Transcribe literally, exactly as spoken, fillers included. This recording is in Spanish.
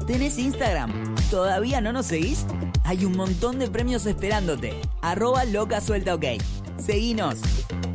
¿Tenés Instagram? ¿Todavía no nos seguís? Hay un montón de premios esperándote. Arroba loca suelta ok. Seguinos.